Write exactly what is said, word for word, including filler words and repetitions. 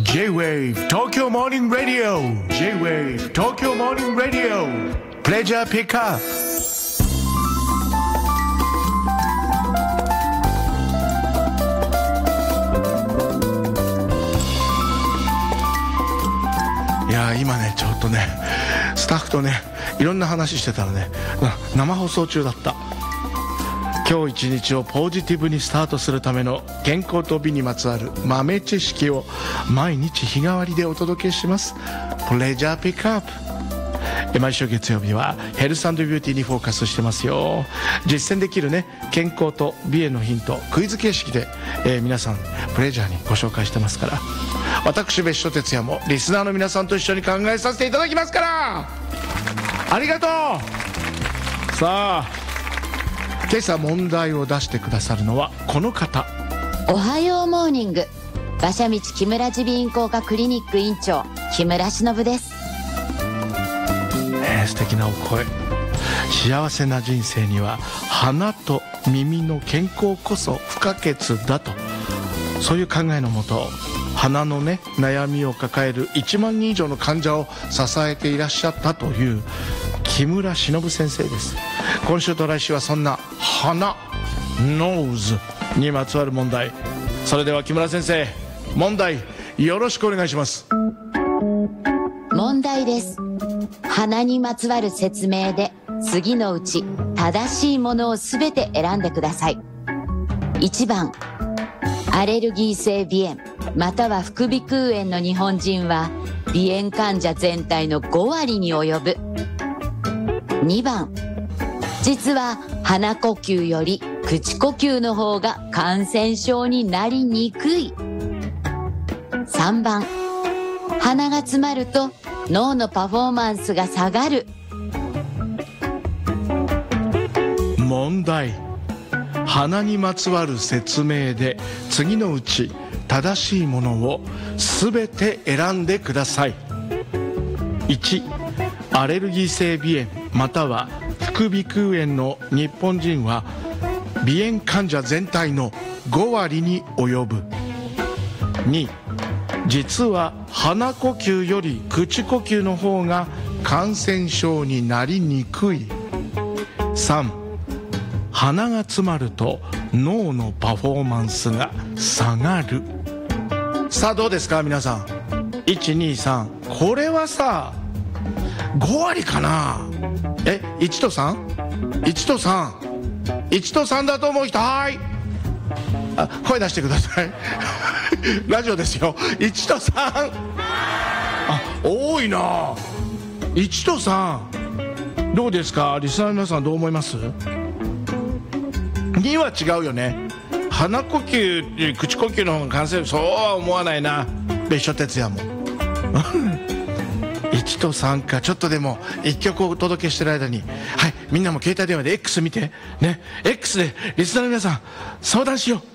J-Wave 東京モーニングラディオ J-Wave 東京モーニングラディオプレジャーピックアップ。いや今ねちょっとねスタッフとねいろんな話してたらね生放送中だった。今日一日をポジティブにスタートするための健康と美にまつわる豆知識を毎日日替わりでお届けします。プレジャーピックアップ。毎週月曜日はヘルス&ビューティーにフォーカスしてますよ。実践できるね健康と美へのヒントクイズ形式で、えー、皆さんプレジャーにご紹介してますから、私別所哲也もリスナーの皆さんと一緒に考えさせていただきますから、ありがとう。さあ今朝問題を出してくださるのはこの方。 おはようモーニング、馬車道木村耳鼻咽喉科クリニック院長木村忍です、 ね、素敵なお声。幸せな人生には鼻と耳の健康こそ不可欠だと、そういう考えのもと鼻のね悩みを抱えるいちまんにん以上の患者を支えていらっしゃったという木村忍先生です。今週と来週はそんな鼻 Nose にまつわる問題。それでは木村先生問題よろしくお願いします。 問題です。鼻にまつわる説明で次のうち正しいものをすべて選んでください。いちばん、アレルギー性鼻炎または副鼻腔炎の日本人は鼻炎患者全体のごわりに及ぶ。にばん、実は鼻呼吸より口呼吸の方が感染症になりにくい。さんばん、鼻が詰まると脳のパフォーマンスが下がる。 問題。鼻にまつわる説明で次のうち正しいものをすべて選んでください。いち、アレルギー性鼻炎または副鼻腔炎の日本人は鼻炎患者全体のごわりに及ぶ。に、実は鼻呼吸より口呼吸の方が感染症になりにくい。さん、鼻が詰まると脳のパフォーマンスが下がる。さあどうですか皆さん。いち、に、さん、これはさごわりかな。え、いちと さん?いち と さん いちとさんだと思う人、はい、あ、声出してくださいラジオですよ。いちとさん、あ、多いな。いちとさんどうですかリスナーの皆さん、どう思います？には違うよね。鼻呼吸口呼吸の方が感染、そうは思わないな。別所哲也もいちとさんか。ちょっとでもいっきょくお届けしてる間に、はい、みんなも携帯電話で X 見てね。 X でリスナーの皆さん相談しよう。